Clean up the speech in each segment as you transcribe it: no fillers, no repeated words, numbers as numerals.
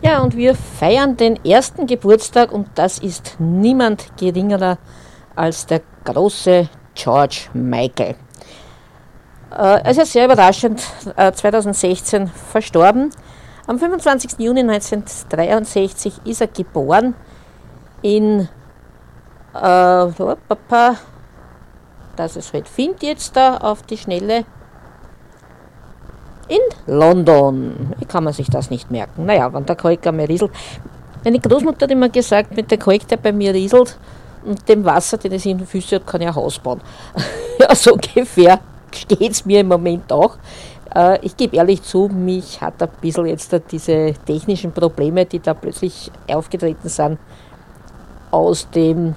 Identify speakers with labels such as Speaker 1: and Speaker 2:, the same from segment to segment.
Speaker 1: Ja, und wir feiern den ersten Geburtstag und das ist niemand geringerer als der große George Michael. Er ist ja sehr überraschend 2016 verstorben. Am 25. Juni 1963 ist er geboren in, dass es halt findet jetzt da auf die Schnelle, in London. Wie kann man sich das nicht merken? Naja, wenn der Kalk einmal rieselt. Meine Großmutter hat immer gesagt, mit dem Kalk, der bei mir rieselt und dem Wasser, den es in den Füßen hat, kann ich ein Haus bauen. Ja, so ungefähr steht es mir im Moment auch. Ich gebe ehrlich zu, mich hat ein bisschen jetzt diese technischen Probleme, die da plötzlich aufgetreten sind, aus der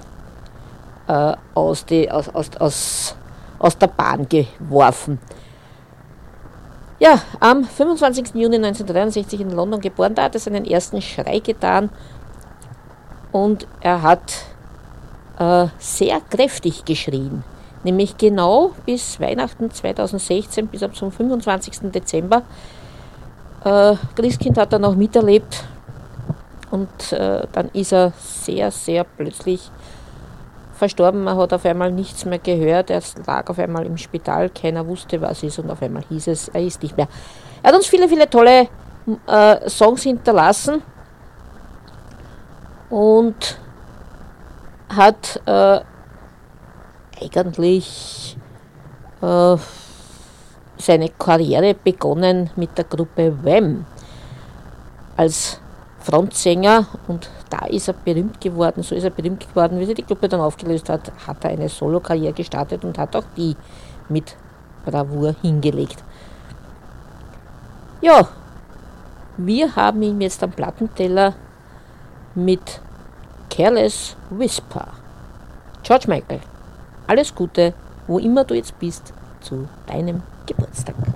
Speaker 1: Bahn geworfen. Ja, am 25. Juni 1963 in London geboren, da hat er seinen ersten Schrei getan und er hat sehr kräftig geschrien. Nämlich genau bis Weihnachten 2016, bis zum 25. Dezember. Christkind hat er noch miterlebt und dann ist er sehr, sehr plötzlich verstorben. Man hat auf einmal nichts mehr gehört. Er lag auf einmal im Spital, keiner wusste, was ist und auf einmal hieß es, er ist nicht mehr. Er hat uns viele, viele tolle Songs hinterlassen und hat eigentlich seine Karriere begonnen mit der Gruppe Wham als Frontsänger und da ist er berühmt geworden, so ist er berühmt geworden, wie sie die Gruppe dann aufgelöst hat, hat er eine Solo-Karriere gestartet und hat auch die mit Bravour hingelegt. Ja, wir haben ihn jetzt am Plattenteller mit Careless Whisper. George Michael, alles Gute, wo immer du jetzt bist, zu deinem Geburtstag.